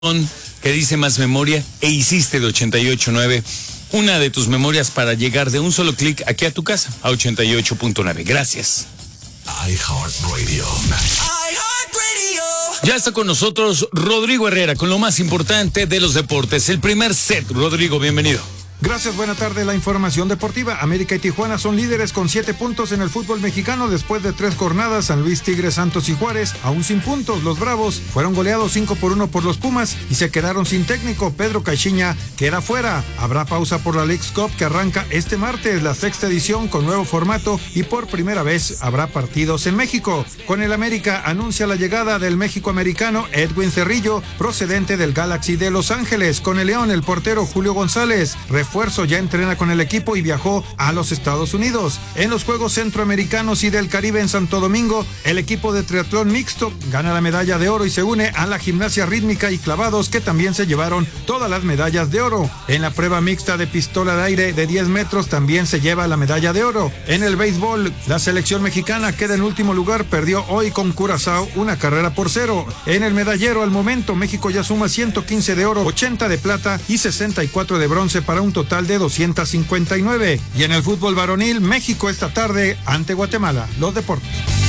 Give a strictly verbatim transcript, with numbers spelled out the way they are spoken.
que dice Más Memoria e hiciste de ochenta y ocho punto nueve una de tus memorias para llegar de un solo clic aquí a tu casa, a ochenta y ocho punto nueve. Gracias. iHeartRadio. Ya está con nosotros Rodrigo Herrera con lo más importante de los deportes. El primer set. Rodrigo, bienvenido. Gracias, buena tarde. La información deportiva. América y Tijuana son líderes con siete puntos en el fútbol mexicano después de tres jornadas. San Luis, Tigres, Santos y Juárez aún sin puntos. Los Bravos fueron goleados cinco por uno por los Pumas y se quedaron sin técnico. Pedro Caixinha queda fuera. Habrá pausa por la Leagues Cup que arranca este martes, la sexta edición con nuevo formato y por primera vez habrá partidos en México. Con el América anuncia la llegada del México-americano Edwin Cerrillo, procedente del Galaxy de Los Ángeles. Con el León, el portero Julio González, refuerzo, ya entrena con el equipo y viajó a los Estados Unidos. En los Juegos Centroamericanos y del Caribe en Santo Domingo, el equipo de triatlón mixto gana la medalla de oro y se une a la gimnasia rítmica y clavados, que también se llevaron todas las medallas de oro. En la prueba mixta de pistola de aire de diez metros también se lleva la medalla de oro. En el béisbol, la selección mexicana queda en último lugar, perdió hoy con Curazao una carrera por cero. En el medallero, al momento, México ya suma ciento quince de oro, ochenta de plata y sesenta y cuatro de bronce para un total de doscientos cincuenta y nueve. Y en el fútbol varonil, México esta tarde ante Guatemala. Los deportes.